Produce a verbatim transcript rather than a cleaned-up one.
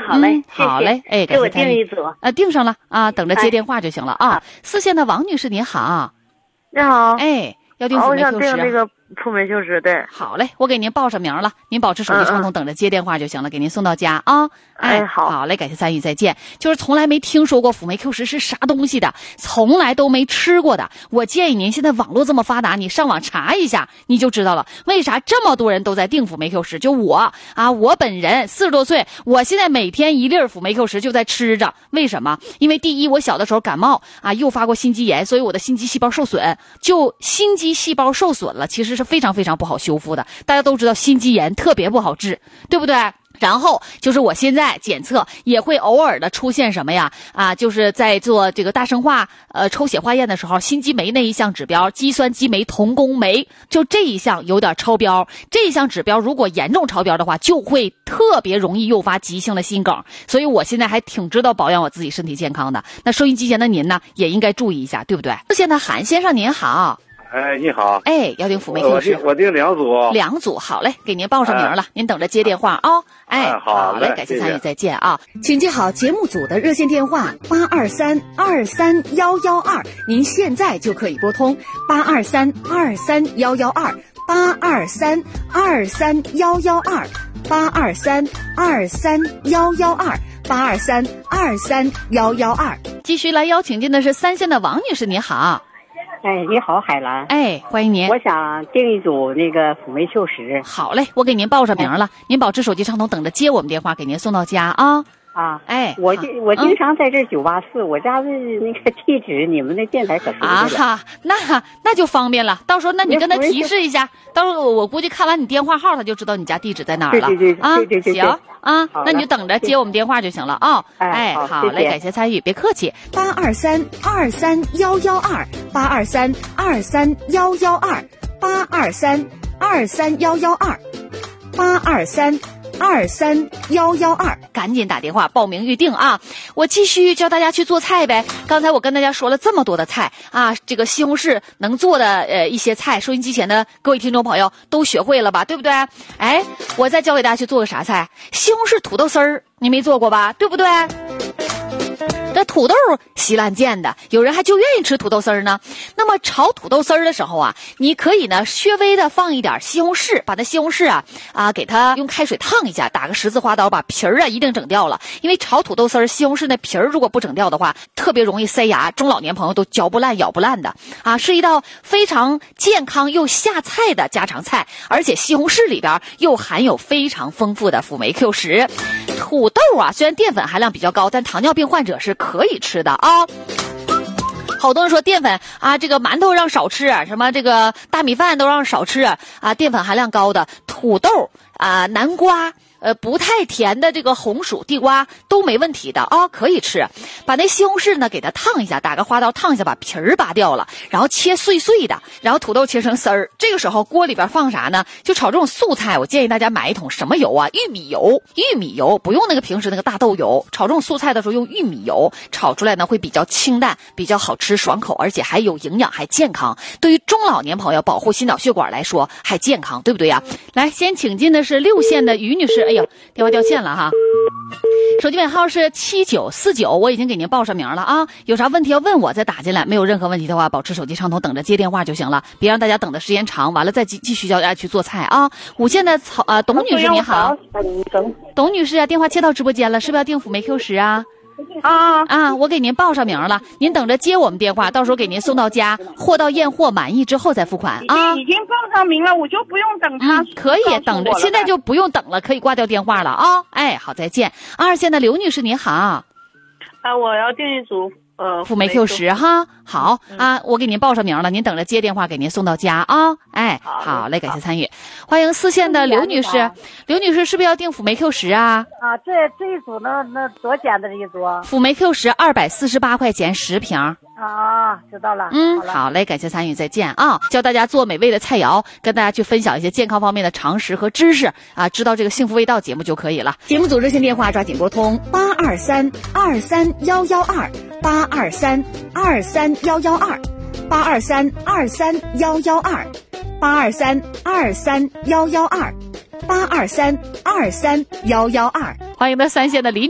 好嘞， 嗯、 谢谢好嘞，哎， 给我订一组， 呃，订上了啊，等着接电话就行了啊。 哎、 四线的王女士您好， 你好， 哎，要订辅酶 Q 十、啊， 我想订那个辅酶 Q 十，对， 好嘞，我给您报上名了，您保持手机畅通，等着接电话就行了，嗯、给您送到家啊。 哎，好， 好嘞，感谢参与，再见。就是从来没听说过辅酶 Q 十是啥东西的，从来都没吃过的。我建议您现在网络这么发达，你上网查一下，你就知道了。为啥这么多人都在订辅酶 Q 十？就我啊，我本人四十多岁，我现在每天一粒辅酶 Q 十就在吃着。为什么？因为第一，我小的时候感冒啊，诱发过心肌炎，所以我的心肌细胞受损。就心肌细胞受损了，其实是非常非常不好修复的。大家都知道心肌炎特别不好治，对不对？然后就是我现在检测也会偶尔的出现什么呀？啊，就是在做这个大生化呃抽血化验的时候，心肌酶那一项指标肌酸激酶同工酶，就这一项有点超标。这一项指标如果严重超标的话，就会特别容易诱发急性的心梗。所以我现在还挺知道保养我自己身体健康的。那收音机前的您呢，也应该注意一下，对不对？现在韩先生您好。 哎，你好！ 哎，要订辅酶 Q 十， 我订两组， 两组，好嘞，给您报上名了，哎、您等着接电话啊、哦。哎， 哎好嘞，感谢参与，再见啊！请记好节目组的热线电话八二三二三幺幺二，您现在就可以拨通八二三二三幺幺二八二三二三幺幺二八二三二三幺幺二八二三二三幺幺二。继续来邀请进的是三线的王女士，你好。 哎，你好，海兰。 哎，欢迎您。 我想订一组那个辅酶 Q 十。 好嘞，我给您报上名了，哎、您保持手机畅通，等着接我们电话，给您送到家啊。 啊， 哎， 我我经常在这九八四，我家的那个地址，你们的电台可熟悉了啊哈，那那就方便了。到时候，那你跟他提示一下，到时候我估计看完你电话号，他就知道你家地址在哪儿了。 对对对， 啊， 对对对， 行啊，那你就等着接我们电话就行了啊。 哎， 好嘞，感谢参与，别客气。八二三二三幺幺二八二三二三幺幺二八二三二三幺幺二八二三。二三幺幺二，赶紧打电话报名预定啊！我继续教大家去做菜呗。刚才我跟大家说了这么多的菜啊，这个西红柿能做的呃一些菜，收音机前的各位听众朋友都学会了吧？对不对？哎，我再教给大家去做个啥菜？西红柿土豆丝儿，你没做过吧？对不对？这土豆稀烂贱的，有人还就愿意吃土豆丝儿呢。那么炒土豆丝儿的时候啊，你可以呢稍微的放一点西红柿，把那西红柿啊啊给它用开水烫一下，打个十字花刀，把皮儿啊一定整掉了。因为炒土豆丝儿，西红柿那皮儿如果不整掉的话，特别容易塞牙，中老年朋友都嚼不烂、咬不烂的啊，是一道非常健康又下菜的家常菜。而且西红柿里边又含有非常丰富的辅酶 Q 十。土豆啊，虽然淀粉含量比较高，但糖尿病患者是可以吃的啊。好多人说淀粉啊，这个馒头让少吃，什么这个大米饭都让少吃啊，淀粉含量高的土豆啊、南瓜。呃，不太甜的这个红薯、地瓜都没问题的啊，可以吃。把那西红柿呢给它烫一下，打个花刀烫一下，把皮儿扒掉了，然后切碎碎的，然后土豆切成丝儿。这个时候锅里边放啥呢？就炒这种素菜，我建议大家买一桶什么油啊？玉米油，玉米油不用那个平时那个大豆油。炒这种素菜的时候用玉米油炒出来呢，会比较清淡，比较好吃爽口，而且还有营养，还健康。对于中老年朋友保护心脑血管来说还健康，对不对呀？来，先请进的是六线的于女士。哎呦，电话掉线了哈，手机尾号是七九四九，我已经给您报上名了啊。有啥问题要问我再打进来，没有任何问题的话，保持手机畅通，等着接电话就行了，别让大家等的时间长，完了再继继续教大家去做菜啊。五线的曹啊，董女士你好，董女士啊，电话接到直播间了，是不是要订辅酶 Q 十啊？ 啊啊！我给您报上名了，您等着接我们电话，到时候给您送到家，货到验货满意之后再付款啊。 已经报上名了，我就不用等他、 嗯。可以等着，现在就不用等了，可以挂掉电话了啊。哎，好，再见。二线的刘女士您好，啊， 我要订一组呃辅酶 Q 十哈。好、嗯、啊，我给您报上名了，您等着接电话，给您送到家啊。哎，好嘞，感谢参与，欢迎四线的刘女士。刘女士是不是要订辅酶 Q 十啊？ 啊，这这一组呢，那多钱的这一组？ 辅酶 Q 十二百四十八块钱十瓶。 啊，知道了。 嗯， 好, 好嘞，感谢参与，再见啊！教大家做美味的菜肴，跟大家去分享一些健康方面的常识和知识啊，知道这个幸福味道节目就可以了。节目组热线电话抓紧拨通八二三二三幺幺二八二三二三幺幺二八二三二三幺幺二八二三二三幺幺二八二三二三幺幺二，欢迎的三线的李